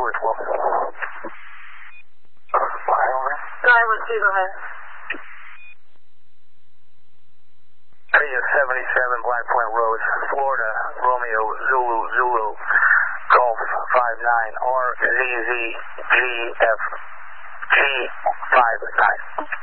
as well. Driver 2, go ahead. Area 77 Black Point Road, Florida, Romeo, Zulu, Golf 59, RZZGF G59.